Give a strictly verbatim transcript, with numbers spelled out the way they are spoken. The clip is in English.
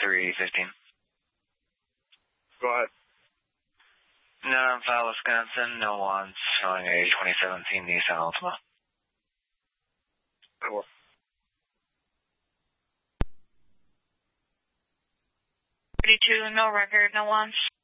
three fifteen. Go ahead. No, I'm file Wisconsin, no wants, showing a twenty seventeen Nissan Altima. Cool. thirty-two, no record, no wants.